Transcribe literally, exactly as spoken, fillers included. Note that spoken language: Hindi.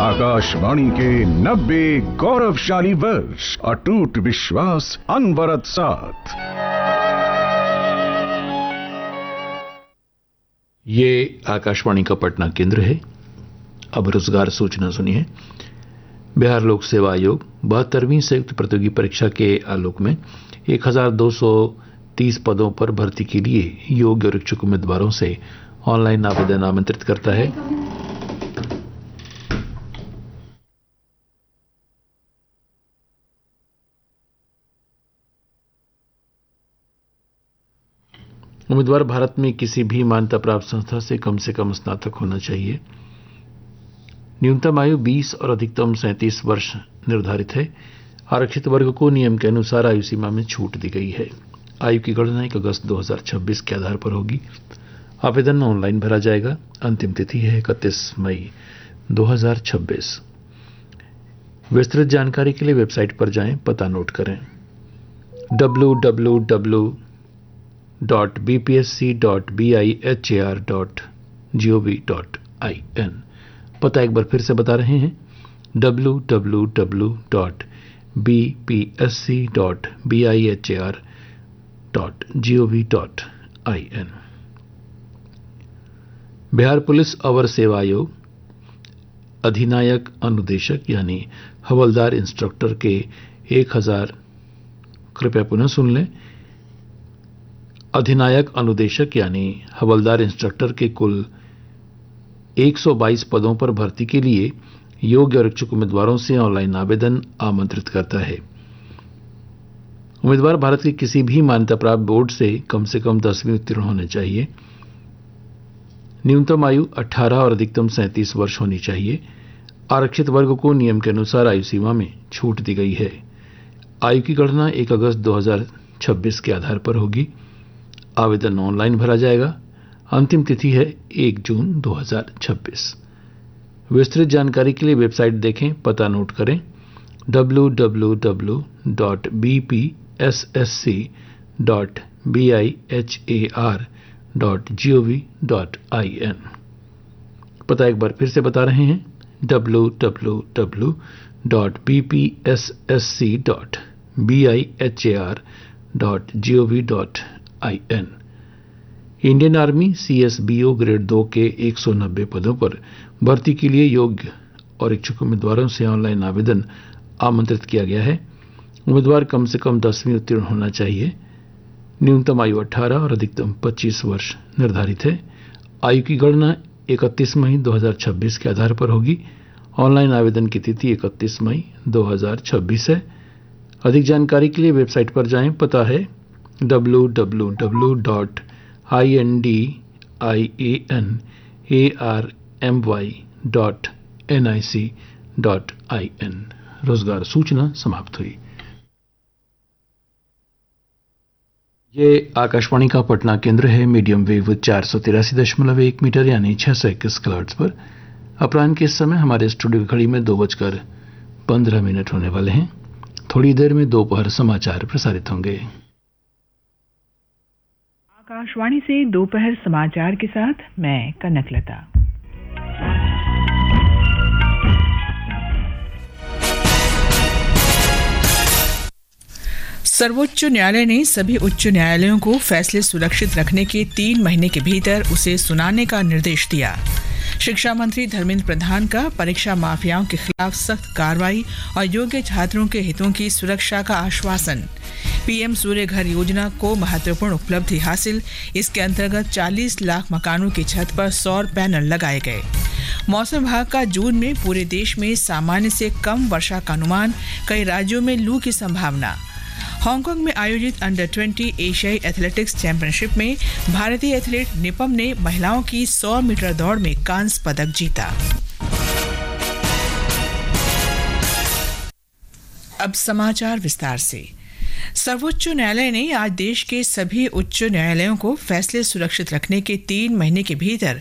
आकाशवाणी के नब्बे गौरवशाली वर्ष, अटूट विश्वास, अनवरत साथ। ये आकाशवाणी का पटना केंद्र है। अब रोजगार सूचना सुनिए। बिहार लोक सेवा आयोग बहत्तरवीं संयुक्त प्रतियोगी परीक्षा के आलोक में एक हजार दो सौ तीस पदों पर भर्ती के लिए योग्य और इच्छुक उम्मीदवारों से ऑनलाइन आवेदन आमंत्रित करता है। उम्मीदवार भारत में किसी भी मान्यता प्राप्त संस्था से कम से कम स्नातक होना चाहिए। न्यूनतम आयु बीस और अधिकतम सैंतीस वर्ष निर्धारित है। आरक्षित वर्ग को नियम के अनुसार आयु सीमा में छूट दी गई है। आयु की गणना एक अगस्त दो हजार छब्बीस के आधार पर होगी। आवेदन ऑनलाइन भरा जाएगा। अंतिम तिथि है इकतीस मई दो हजार छब्बीस। विस्तृत जानकारी के लिए वेबसाइट पर जाएं, पता नोट करें W W W dot B P S C dot B I H A R dot G O V dot I N. पता एक बार फिर से बता रहे हैं W W W dot B P S C dot B I H A R dot G O V dot I N. Bihar police अवर सेवा आयोग अधिनायक अनुदेशक यानी हवलदार इंस्ट्रक्टर के एक हजार कृपया पुनः सुन लें अधिनायक अनुदेशक यानी हवलदार इंस्ट्रक्टर के कुल एक सौ बाईस पदों पर भर्ती के लिए योग्य और इच्छुक उम्मीदवारों से ऑनलाइन आवेदन आमंत्रित करता है। उम्मीदवार भारत के किसी भी मान्यता प्राप्त बोर्ड से कम से कम दसवीं उत्तीर्ण होने चाहिए। न्यूनतम आयु अठारह और अधिकतम सैंतीस वर्ष होनी चाहिए। आरक्षित वर्ग को नियम के अनुसार आयु सीमा में छूट दी गई है। आयु की गणना एक अगस्त दो हजार छब्बीस के आधार पर होगी। आवेदन ऑनलाइन भरा जाएगा। अंतिम तिथि है एक जून दो हजार छब्बीस। विस्तृत जानकारी के लिए वेबसाइट देखें, पता नोट करें W W W dot B P S S C dot B I H A R dot G O V dot I N. पता एक बार फिर से बता रहे हैं W W W dot B P S S C dot B I H A R dot G O V dot I N. Indian army C S B O grade दो के एक सौ नब्बे पदों पर भर्ती के लिए योग्य और इच्छुक उम्मीदवारों से ऑनलाइन आवेदन आमंत्रित किया गया है। उम्मीदवार कम से कम दसवीं उत्तीर्ण होना चाहिए। न्यूनतम आयु अठारह और अधिकतम पच्चीस वर्ष निर्धारित है। आयु की गणना इकतीस मई दो हजार छब्बीस के आधार पर होगी। ऑनलाइन आवेदन की तिथि इकतीस मई दो हजार छब्बीस है। अधिक जानकारी के लिए वेबसाइट पर जाएं, पता है W W W dot I N D I A N A R M Y dot N I C dot I N. रोजगार सूचना समाप्त हुई। ये आकाशवाणी का पटना केंद्र है। मीडियम वेव चार सौ तिरासी दशमलव एक मीटर यानी छह सौ इक्कीस किलोहर्ट्ज पर। अपराह्न के समय हमारे स्टूडियो घड़ी में दो बजकर पंद्रह मिनट होने वाले हैं। थोड़ी देर में दोपहर समाचार प्रसारित होंगे। आकाशवाणी से दोपहर समाचार के साथ मैं कनकलता। सर्वोच्च न्यायालय ने सभी उच्च न्यायालयों को फैसले सुरक्षित रखने के तीन महीने के भीतर उसे सुनाने का निर्देश दिया। शिक्षा मंत्री धर्मेंद्र प्रधान का परीक्षा माफियाओं के खिलाफ सख्त कार्रवाई और योग्य छात्रों के हितों की सुरक्षा का आश्वासन। पीएम सूर्य घर योजना को महत्वपूर्ण उपलब्धि हासिल। इसके अंतर्गत चालीस लाख मकानों की छत पर सौर पैनल लगाए गए। मौसम विभाग का जून में पूरे देश में सामान्य से कम वर्षा का अनुमान। कई राज्यों में लू की संभावना। हांगकांग में आयोजित अंडर बीस एशियाई एथलेटिक्स चैंपियनशिप में भारतीय एथलीट निपम ने महिलाओं की सौ मीटर दौड़ में कांस्य पदक जीता। अब समाचार विस्तार से। सर्वोच्च न्यायालय ने आज देश के सभी उच्च न्यायालयों को फैसले सुरक्षित रखने के तीन महीने के भीतर